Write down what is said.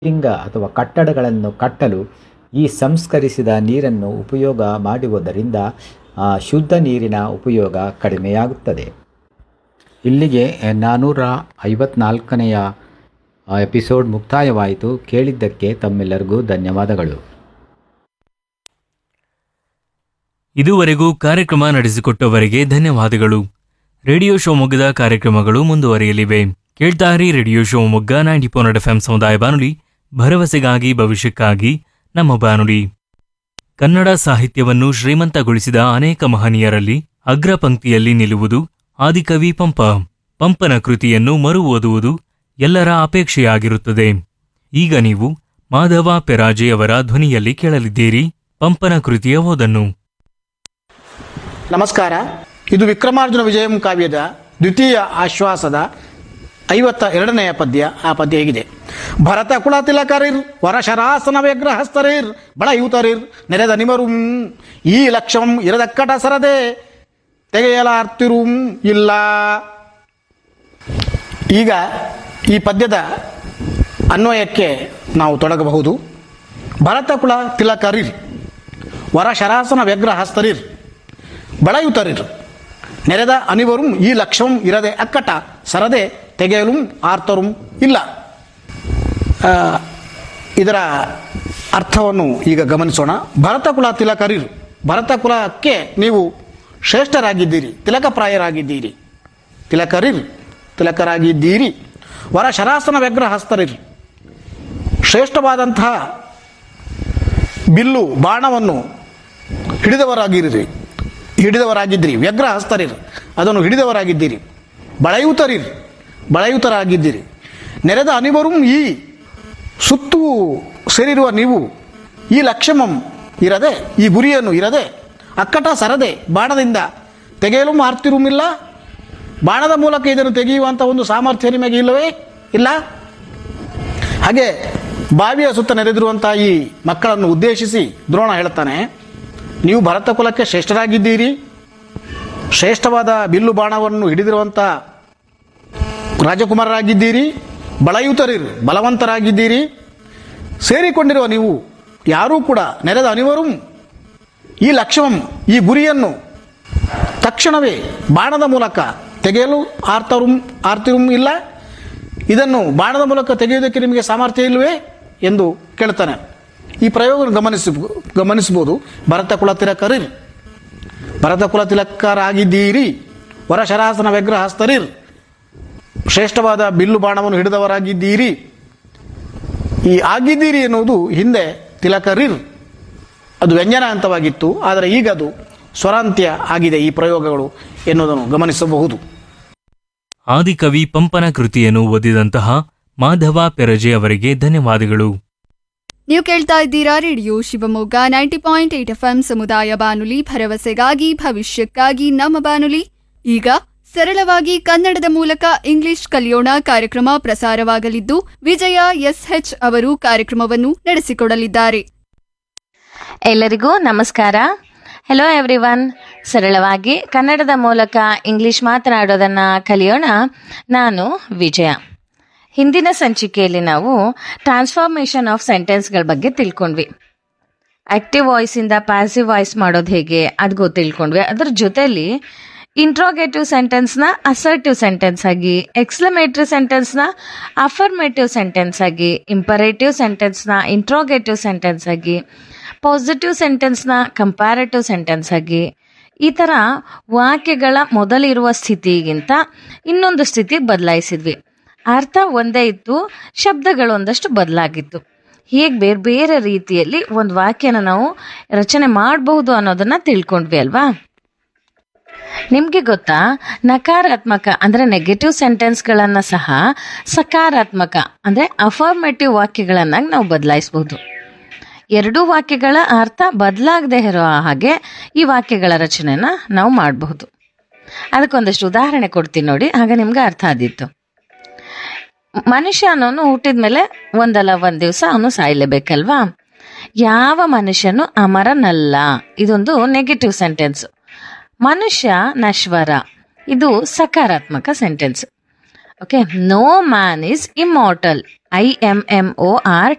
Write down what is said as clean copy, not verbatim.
Building ಅಥವಾ ಕಟ್ಟಡಗಳನ್ನು ಕಟ್ಟಲು ಈ ಸಂಸ್ಕರಿಸಿದ ನೀರನ್ನು ಉಪಯೋಗ ಮಾಡುವುದರಿಂದ ಶುದ್ಧ ನೀರಿನ ಉಪಯೋಗ ಕಡಿಮೆಯಾಗುತ್ತದೆ. ಇಲ್ಲಿಗೆ 454ನೆಯ ಎಪಿಸೋಡ್ ಮುಕ್ತಾಯವಾಯಿತು. ಕೇಳಿದ್ದಕ್ಕೆ ತಮ್ಮೆಲ್ಲರಿಗೂ ಧನ್ಯವಾದಗಳು. ಇದುವರೆಗೂ ಕಾರ್ಯಕ್ರಮ ನಡೆಸಿಕೊಟ್ಟವರಿಗೆ ಧನ್ಯವಾದಗಳು. ರೇಡಿಯೋ ಶಿವಮೊಗ್ಗದ ಕಾರ್ಯಕ್ರಮಗಳು ಮುಂದುವರಿಯಲಿವೆ. ಕೇಳ್ತಾರಿ ರೇಡಿಯೋ ಶಿವಮೊಗ್ಗ 90.4 FM ಸಮುದಾಯ ಬಾನುಲಿ, ಭರವಸೆಗಾಗಿ ಭವಿಷ್ಯಕ್ಕಾಗಿ ನಮ್ಮ ಬಾನುಲಿ. ಕನ್ನಡ ಸಾಹಿತ್ಯವನ್ನು ಶ್ರೀಮಂತಗೊಳಿಸಿದ ಅನೇಕ ಮಹನೀಯರಲ್ಲಿ ಅಗ್ರ ಪಂಕ್ತಿಯಲ್ಲಿ ನಿಲ್ಲುವುದು ಆದಿಕವಿ ಪಂಪ. ಪಂಪನ ಕೃತಿಯನ್ನು ಮರು ಓದುವುದು ಎಲ್ಲರ ಅಪೇಕ್ಷೆಯಾಗಿರುತ್ತದೆ. ಈಗ ನೀವು ಮಾಧವ ಪೆರಾಜೆ ಅವರ ಧ್ವನಿಯಲ್ಲಿ ಕೇಳಲಿದ್ದೀರಿ ಪಂಪನ ಕೃತಿಯ ಓದನ್ನು. ನಮಸ್ಕಾರ. ಇದು ವಿಕ್ರಮಾರ್ಜುನ ವಿಜಯಂ ಕಾವ್ಯದ ದ್ವಿತೀಯ ಆಶ್ವಾಸದ 52ನೆಯ ಪದ್ಯ. ಆ ಪದ್ಯ ಹೇಗಿದೆ: ಭರತ ಕುಲ ತಿಲಕರಿರ್ ವರಶರಾಸನ ವ್ಯಗ್ರಹಸ್ತರಿರ್ ಬಳಯೂತರಿರ್ ನೆರೆದ ನಿಮರುಂ ಈ ಲಕ್ಷಂ ಇರದಕ್ಕಟ ಸರದೆ ತೆಗೆಯಲಾರ್ತಿರುಂ ಇಲ್ಲ. ಈಗ ಈ ಪದ್ಯದ ಅನ್ವಯಕ್ಕೆ ನಾವು ತೊಡಗಬಹುದು. ಭರತ ಕುಲ ತಿಲಕರಿರ್ ವರಶರಾಸನ ವ್ಯಗ್ರಹಸ್ತರಿರ್ ಬಳಯೂತರಿರ್ ನೆರೆದ ಅನಿವರುಂ ಈ ಲಕ್ಷಂ ಇರದೆ ಅಕ್ಕಟ ಸರದೆ ತೆಗೆಯಲು ಆರ್ತರುಂ ಇಲ್ಲ. ಇದರ ಅರ್ಥವನ್ನು ಈಗ ಗಮನಿಸೋಣ. ಭರತಕುಲ ತಿಲಕರಿರ್, ಭರತಕುಲಕ್ಕೆ ನೀವು ಶ್ರೇಷ್ಠರಾಗಿದ್ದೀರಿ, ತಿಲಕಪ್ರಾಯರಾಗಿದ್ದೀರಿ. ತಿಲಕರಿರ್, ತಿಲಕರಾಗಿದ್ದೀರಿ. ವರ ಶರಾಸನ ವ್ಯಗ್ರಹಸ್ತರಿರ್, ಶ್ರೇಷ್ಠವಾದಂತಹ ಬಿಲ್ಲು ಬಾಣವನ್ನು ಹಿಡಿದವರಾಗಿದ್ದೀರಿ. ವ್ಯಗ್ರಹಸ್ತರಿರ್, ಅದನ್ನು ಹಿಡಿದವರಾಗಿದ್ದೀರಿ. ಬಳಯೂತರಿರ್, ಬಳಯೂತರಾಗಿದ್ದೀರಿ. ನೆರೆದ ಅನಿವರುಂ ಈ ಸುತ್ತು ಸೇರಿರುವ ನೀವು ಈ ಲಕ್ಷ್ಯಮಂ ಇರದೆ, ಈ ಗುರಿಯನ್ನು ಇರದೆ, ಅಕ್ಕಟ ಸರದೆ ಬಾಣದಿಂದ ತೆಗೆಯಲು ಆರ್ತಿರುಮಿಲ್ಲ. ಬಾಣದ ಮೂಲಕ ಇದನ್ನು ತೆಗೆಯುವಂಥ ಒಂದು ಸಾಮರ್ಥ್ಯ ನಿಮಗೆ ಇಲ್ಲವೇ ಇಲ್ಲ. ಹಾಗೆ ಬಾವಿಯ ಸುತ್ತ ನೆರೆದಿರುವಂಥ ಈ ಮಕ್ಕಳನ್ನು ಉದ್ದೇಶಿಸಿ ದ್ರೋಣ ಹೇಳ್ತಾನೆ, ನೀವು ಭರತ ಕುಲಕ್ಕೆ ಶ್ರೇಷ್ಠರಾಗಿದ್ದೀರಿ, ಶ್ರೇಷ್ಠವಾದ ಬಿಲ್ಲು ಬಾಣವನ್ನು ಹಿಡಿದಿರುವಂಥ ರಾಜಕುಮಾರರಾಗಿದ್ದೀರಿ. ಬಳಯೂತರಿರ್, ಬಲವಂತರಾಗಿದ್ದೀರಿ. ಸೇರಿಕೊಂಡಿರುವ ನೀವು ಯಾರೂ ಕೂಡ ನೆರೆದ ಅನಿವರುಂ ಈ ಲಕ್ಷ್ಯಂ, ಈ ಗುರಿಯನ್ನು ತಕ್ಷಣವೇ ಬಾಣದ ಮೂಲಕ ತೆಗೆಯಲು ಆರ್ತಿರುಂ ಇಲ್ಲ. ಇದನ್ನು ಬಾಣದ ಮೂಲಕ ತೆಗೆಯುವುದಕ್ಕೆ ನಿಮಗೆ ಸಾಮರ್ಥ್ಯ ಇಲ್ಲವೇ ಎಂದು ಕೇಳ್ತಾನೆ. ಈ ಪ್ರಯೋಗವನ್ನು ಗಮನಿಸಬಹುದು. ಭರತಕುಲ ತಿಲಕರಿರ್, ಭರತಕುಲ ತಿಲಕರಾಗಿದ್ದೀರಿ. ವರಶರಾಸನ ವ್ಯಗ್ರಹಸ್ತರಿರ್, ಶ್ರೇಷ್ಠವಾದ ಬಿಲ್ಲು ಬಾಣವನ್ನು ಹಿಡಿದವರಾಗಿದ್ದೀರಿ. ಈ ಆಗಿದ್ದೀರಿ ಎನ್ನುವುದು ಹಿಂದೆ ತಿಲಕರಿರ್ ಅದು ವ್ಯಂಜನ ಹಂತವಾಗಿತ್ತು, ಆದರೆ ಈಗ ಅದು ಸ್ವರಾಂತ್ಯ ಆಗಿದೆ ಈ ಪ್ರಯೋಗಗಳು ಎನ್ನುವುದನ್ನು ಗಮನಿಸಬಹುದು. ಆದಿಕವಿ ಪಂಪನ ಕೃತಿಯನ್ನು ಓದಿದಂತಹ ಮಾಧವ ಪೆರಜೆ ಅವರಿಗೆ ಧನ್ಯವಾದಗಳು. ನೀವು ಕೇಳ್ತಾ ಇದ್ದೀರಾ ರೇಡಿಯೋ ಶಿವಮೊಗ್ಗ 90.8 FM ಸಮುದಾಯ ಬಾನುಲಿ, ಭರವಸೆಗಾಗಿ ಭವಿಷ್ಯಕ್ಕಾಗಿ ನಮ್ಮ ಬಾನುಲಿ. ಈಗ ಸರಳವಾಗಿ ಕನ್ನಡದ ಮೂಲಕ ಇಂಗ್ಲಿಷ್ ಕಲಿಯೋಣ ಕಾರ್ಯಕ್ರಮ ಪ್ರಸಾರವಾಗಲಿದ್ದು, ವಿಜಯ SH ಅವರು ಕಾರ್ಯಕ್ರಮವನ್ನು ನಡೆಸಿಕೊಡಲಿದ್ದಾರೆ. ಎಲ್ಲರಿಗೂ ನಮಸ್ಕಾರ. Hello everyone. ಸರಳವಾಗಿ ಕನ್ನಡದ ಮೂಲಕ ಇಂಗ್ಲಿಷ್ ಮಾತನಾಡೋದನ್ನು ಕಲಿಯೋಣ. ನಾನು ವಿಜಯ. ಹಿಂದಿನ ಸಂಚಿಕೆಯಲ್ಲಿ ನಾವು ಟ್ರಾನ್ಸ್ಫಾರ್ಮೇಷನ್ ಆಫ್ ಸೆಂಟೆನ್ಸ್ಗಳ ಬಗ್ಗೆ ತಿಳ್ಕೊಂಡ್ವಿ. ಆಕ್ಟಿವ್ ವಾಯ್ಸಿಂದ ಪ್ಯಾಸಿವ್ ವಾಯ್ಸ್ ಮಾಡೋದು ಹೇಗೆ ಅದು ತಿಳ್ಕೊಂಡ್ವಿ. ಅದರ ಜೊತೆಯಲ್ಲಿ ಇಂಟ್ರೋಗೇಟಿವ್ ಸೆಂಟೆನ್ಸ್ನ ಅಸರ್ಟಿವ್ ಸೆಂಟೆನ್ಸ್ ಆಗಿ, ಎಕ್ಸ್ಕ್ಲಮೇಟರಿ ಸೆಂಟೆನ್ಸ್ನ ಅಫರ್ಮೇಟಿವ್ ಸೆಂಟೆನ್ಸ್ ಆಗಿ, ಇಂಪರೇಟಿವ್ ಸೆಂಟೆನ್ಸ್ನ ಇಂಟ್ರೋಗೇಟಿವ್ ಸೆಂಟೆನ್ಸ್ ಆಗಿ, ಪಾಸಿಟಿವ್ ಸೆಂಟೆನ್ಸ್ನ ಕಂಪ್ಯಾರೇಟಿವ್ ಸೆಂಟೆನ್ಸ್ ಆಗಿ, ಈ ಥರ ವಾಕ್ಯಗಳ ಮೊದಲಿರುವ ಸ್ಥಿತಿಗಿಂತ ಇನ್ನೊಂದು ಸ್ಥಿತಿ ಬದಲಾಯಿಸಿದ್ವಿ. ಅರ್ಥ ಒಂದೇ ಇತ್ತು, ಶಬ್ದಗಳು ಒಂದಷ್ಟು ಬದಲಾಗಿತ್ತು. ಹೀಗೆ ಬೇರೆ ಬೇರೆ ರೀತಿಯಲ್ಲಿ ಒಂದು ವಾಕ್ಯನ ನಾವು ರಚನೆ ಮಾಡಬಹುದು ಅನ್ನೋದನ್ನ ತಿಳ್ಕೊಂಡ್ವಿ ಅಲ್ವಾ. ನಿಮಗೆ ಗೊತ್ತಾ, ನಕಾರಾತ್ಮಕ ಅಂದರೆ ನೆಗೆಟಿವ್ ಸೆಂಟೆನ್ಸ್ಗಳನ್ನು ಸಹ ಸಕಾರಾತ್ಮಕ ಅಂದರೆ ಅಫರ್ಮೇಟಿವ್ ವಾಕ್ಯಗಳನ್ನಾಗಿ ನಾವು ಬದಲಾಯಿಸಬಹುದು. ಎರಡೂ ವಾಕ್ಯಗಳ ಅರ್ಥ ಬದಲಾಗದೆ ಇರೋ ಹಾಗೆ ಈ ವಾಕ್ಯಗಳ ರಚನೆನ ನಾವು ಮಾಡಬಹುದು. ಅದಕ್ಕೊಂದಷ್ಟು ಉದಾಹರಣೆ ಕೊಡ್ತೀನಿ ನೋಡಿ, ಆಗ ನಿಮ್ಗೆ ಅರ್ಥ ಆದಿತ್ತು. ಮನುಷ್ಯ ಅನ್ನೋನು ಹುಟ್ಟಿದ ಮೇಲೆ ಒಂದಲ್ಲ ಒಂದು ದಿವಸ ಅವನು ಸಾಯಲೇಬೇಕಲ್ವಾ. ಯಾವ ಮನುಷ್ಯನು ಅಮರನಲ್ಲ, ಇದೊಂದು ನೆಗೆಟಿವ್ ಸೆಂಟೆನ್ಸ್. ಮನುಷ್ಯ ನಶ್ವರ, ಇದು ಸಕಾರಾತ್ಮಕ sentence. Okay. No man is immortal, IMMORTAL